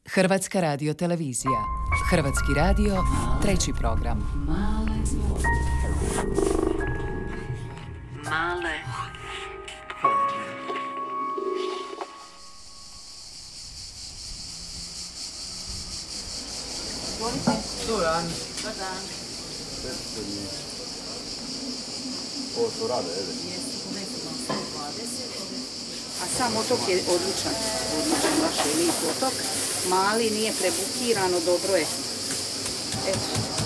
Hrvatska radiotelevizija. Hrvatski radio, treći program. Male Dobar dan. Ovo su rade, jede? A sam otok je odličan baš je lijep otok. Mali, nije prebukirano, dobro je. Eto.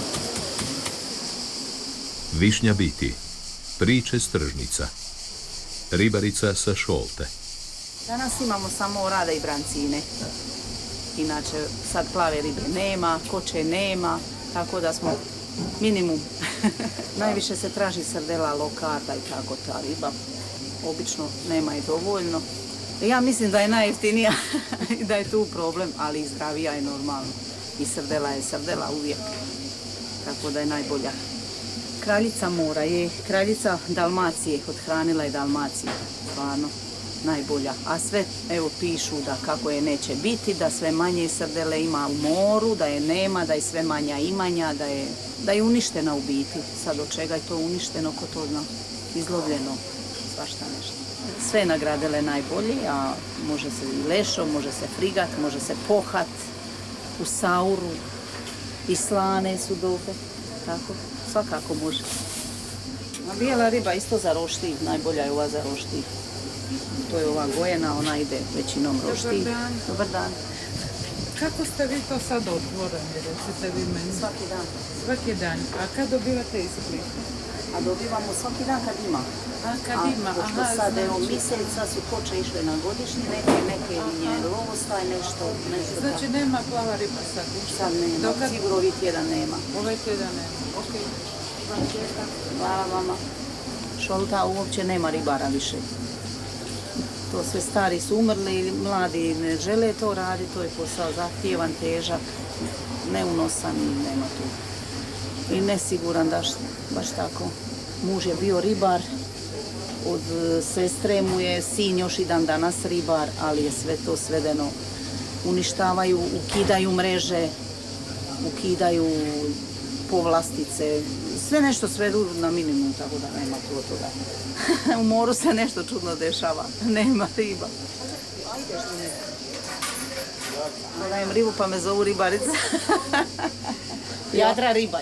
Višnja biti. Priče Stržnica. Ribarica sa Šolte. Danas imamo samo orada i brancine. Inače, sad plave ribe nema, koče nema, tako da smo minimum. Najviše se traži srdela, lokarda i tako ta riba. Obično nema je dovoljno. Ja mislim da je najjeftinija i da je tu problem, ali i zdravija je normalno. I srdela je srdela uvijek. Tako da je najbolja. Kraljica mora je, kraljica Dalmacije, othranila je Dalmaciju. Stvarno, najbolja. A sve, evo, pišu da kako je neće biti, da sve manje srdele ima u moru, da je nema, da je sve manja imanja, da je uništena u biti. Sad od čega je to uništeno, ko to zna? Izlovljeno, svašta nešto. Sve nagradile najbolje, a može se i lešo, može se frigat, može se pohat, u sauru, i slane su dobre, tako, svakako može. A bijela riba isto za roštilj, najbolja je ova za roštilj. To je ova gojena, ona ide većinom roštilj. Dobar dan. Dobar dan. Kako ste vi to sad otvoreni, recite vi meni? Svaki dan. Svaki dan. A kad dobivate isplit? A dobivamo svaki dan kad ima. A kad ima, pošto aha, sad znači. evo mjeseca su koče išle na godišnji, neke je lovostaj, nešto Znači tako. nema plava riba sad? Sad nema, Dokad? sigurno ovih tjedan nema. Ovaj tjedan nema, okej. Hvala vama. Šolta uopće nema ribara više. To sve stari su umrli ili mladi ne žele to raditi, to je posao zahtjevan, težak, neunosan i nema tu. I nesiguran baš tako. Muž je bio ribar, od sestre mu je sin još i dan danas ribar, ali je sve to svedeno. Uništavaju, ukidaju mreže, ukidaju povlastice, sve nešto svedu na minimum, tako da nema tu od toga. U moru se nešto čudno dešava, nema riba. Dajem ribu pa me zovu ribarica. Jadra riba.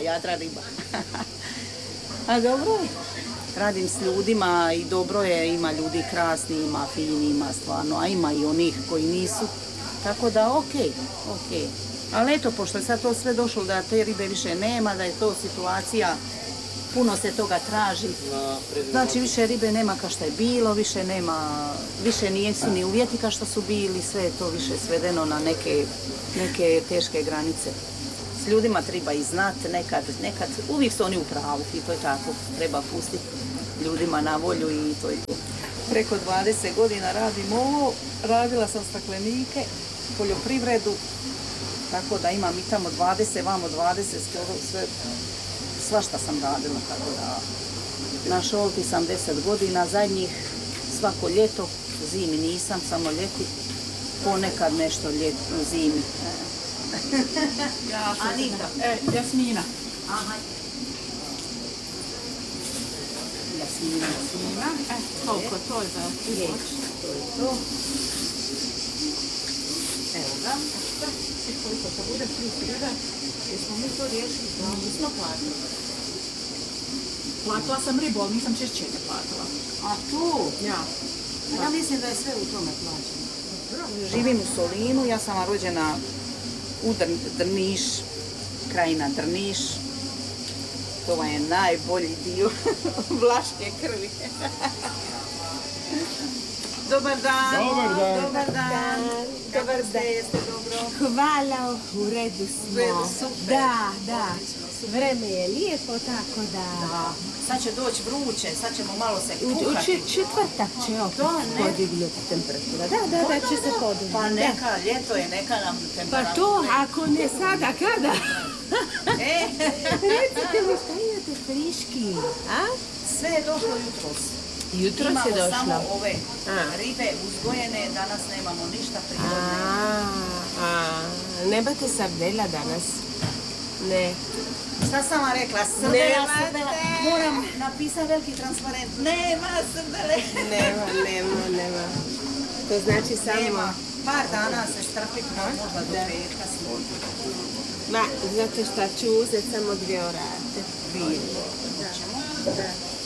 A dobro je. Radim s ljudima i dobro je, ima ljudi krasni, ima fini, ima stvarno, a ima i onih koji nisu. Tako da okej. Ali eto, pošto je sad to sve došlo da te ribe više nema, da je to situacija, puno se toga traži. Znači više ribe nema kao što je bilo, više nisu ni uvjeti kao što su bili, sve je to više svedeno na neke teške granice. S ljudima treba i znati, nekad, uvijek su oni u pravu i to je tako, treba pustiti ljudima na volju i to je to. Preko 20 godina radim ovo, radila sam staklenike, poljoprivredu, tako da imam i tamo 20, vamo 20, sve, svašta sam radila, tako da na Šolti sam 10 godina, zadnjih svako ljeto, zimi nisam, samo ljeti, ponekad nešto zimi. Anita. Jasmina. Aha. Jasmina. Koliko to je za uvoć? To je to. Evo ga. I koliko to bude plus riba? Jesmo mi to riješili? Mi smo platili. Platila sam ribu, ali nisam češćenje platila. A tu? Ja. Ja mislim da je sve u tome plaćeno. Živim u Solinu, ja sam rođena u Drniš, krajina Drniš. To je najbolji dio vlaške krvi. Dobar dan. Dobar ste, jeste dobro? Hvala, u redu smo. Super. Da. Vreme je lijepo, tako da... Sad će doći vruće, sad ćemo malo se kuhati. Četvrtak će opet podignuti temperatura. Da, će se podignuti. Pa neka, ljeto je, neka nam temperatura. Pa to, ako ne sada, kada? Recite mi šta imate friški, a? Sve je došlo jutros. Jutros je Imamo došlo. samo ove ribe uzgojene, danas nemamo ništa prirodne. Nemate sardela danas? Ne. Šta sam vam rekla? Srdela. Moram napisati veliki transparent. Nema srdele. Nema. To znači samo... Nema. Par dana se strpiti, možda do petka smo. Ma, zato što ću uzeti samo 2 orate. 2. Da.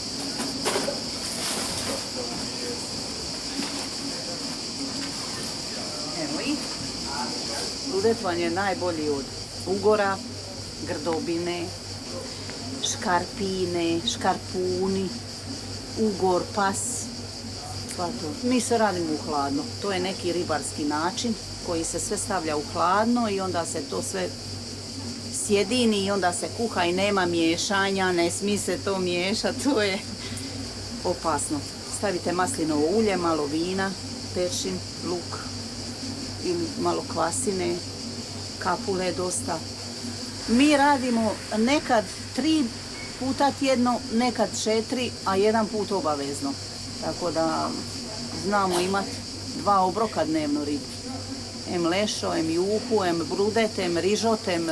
Evo ih. Ludetvan je najbolji od ugora, grdobine, škarpine, škarpuni, ugor, pas. Mi se radimo u hladno. To je neki ribarski način koji se sve stavlja u hladno i onda se to sve sjedini i onda se kuha i nema miješanja, ne smije se to miješati, to je opasno. Stavite maslinovo ulje, malo vina, peršin, luk ili malo kvasine, kapule dosta. Mi radimo nekad 3 puta tjedno, nekad 4, a 1 put obavezno. Tako da znamo imati 2 obroka dnevno ribu. Em lešo, em juhu, em brudet, em rižot, em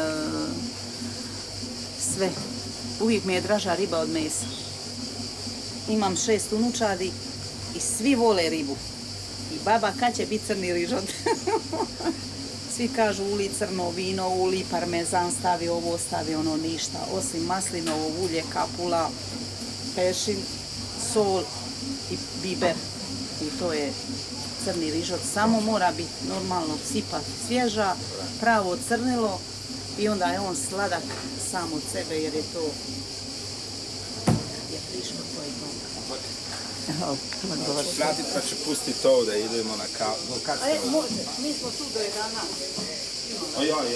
sve. Uvijek mi je draža riba od mesa. Imam 6 unučadi i svi vole ribu. I baba, kad će biti crni rižot? Svi kažu uli crno vino, uli parmezan, stavi ovo, stavi ono, ništa. Osim maslinovo ulje, kapula, pešin, sol i biber. I to je crni rižot. Samo mora biti normalno sipat svježa, pravo crnilo i onda je on sladak sam od sebe jer je to je friško, to je to. Platit pa će pustiti to da idemo na kavu. Može, mi smo tu do 11.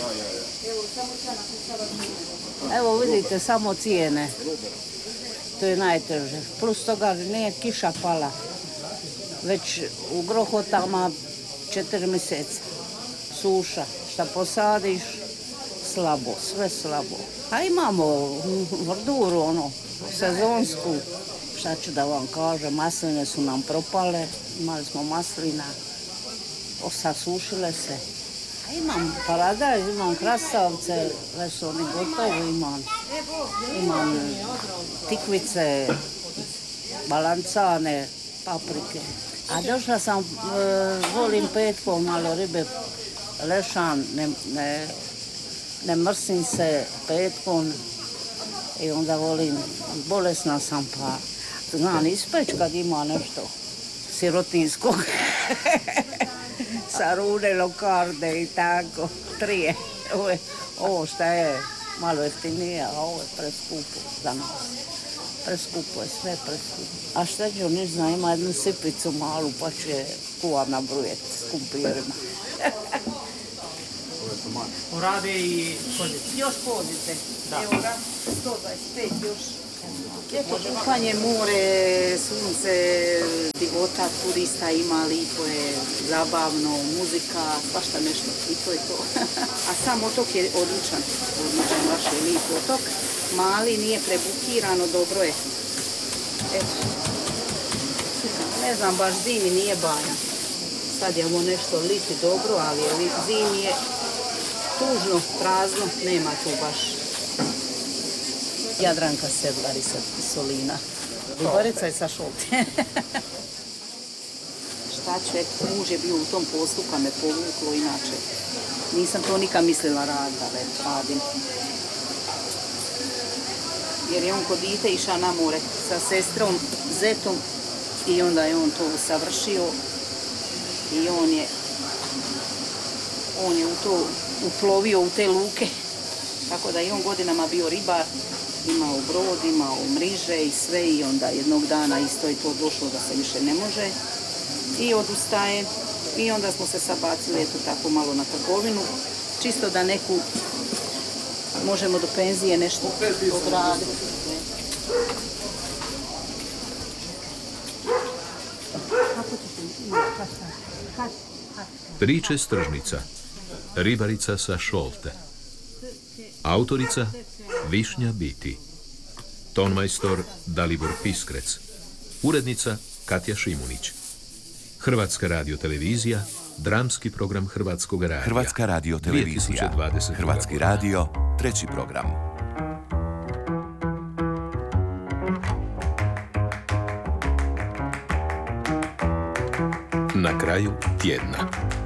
Evo vidite samo cijene. To je najteže. Plus toga nije kiša pala. Već u grohotama 4 mjeseca. Suša. Šta posadiš, slabo, sve slabo. A imamo vrduru, ono, sezonsku. Šta ću da vam kažem, masline su nam propale, imali smo maslina, sasušile se. A imam paradajz, imam krastavce, već su oni gotovi, imam tikvice, balancane, paprike. A došla sam, volim petkom malo ribe, lešan, ne mrsim se petkom i onda volim, bolesna sam pa znam ispeć kad ima nešto sirotinskog. Sarune, lokarde i tako, 3. Ovo šta je malo jeftinije, a ovo je preskupo za nas. Preskupo je, sve preskupo. A šta ću, ne znam, ima jednu sipicu malu pa ću je kuvat na brujet s kumpirima. Rade i kozice. Još kozice. Da. Evo ga, 125 još. Eto, kupanje, more, sunce, divota, turista ima, lipo je, zabavno, muzika, svašta nešto i to je to. A sam otok je odličan, baš je lijep otok. Mali, nije prebukirano, dobro je. Eto, ne znam, baš zimi nije banja. Sad je ovo nešto liti dobro, ali zimi je tužno, prazno, nema tu baš. Jadranka Sedlari sa Solina. Ribarica je sa Šolte. Šta ću, eto, muž je bio u tom poslu kad me povuklo, inače nisam to nikad mislila raditi, ali radim. Jer je on kod dite išao na more sa sestrom Zetom i onda je on to usavršio i on je u to uplovio u te luke. Tako da je on godinama bio ribar, imao brod, imao mriže i sve i onda jednog dana isto je to došlo da se više ne može i odustaje i onda smo se sabacili eto tako malo na trgovinu, čisto da neku možemo do penzije nešto odraditi. Priče s tržnica. Ribarica sa Šolte. Autorica Višnja Biti. Tonmajstor Dalibor Piskrec. Urednica Katja Šimunić. Hrvatska radiotelevizija Dramski program Hrvatskog radija. Hrvatska radio televizija. 2020. Hrvatski radio, 3. program. Na kraju tjedna.